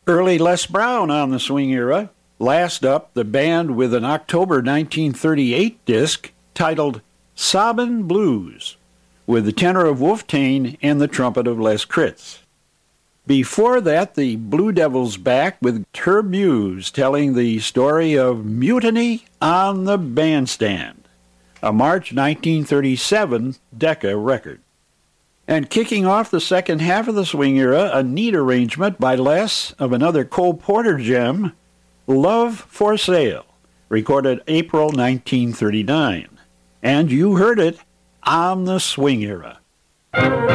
Early Les Brown on the swing era. Last up, the band with an October 1938 disc titled Sobbin' Blues, with the tenor of Wolf Tane and the trumpet of Les Kritz. Before that, the Blue Devils back with Herb Muse telling the story of Mutiny on the Bandstand, a March 1937 Decca record. And kicking off the second half of the swing era, a neat arrangement by Les of another Cole Porter gem, Love for Sale, recorded April 1939. And you heard it on the swing era.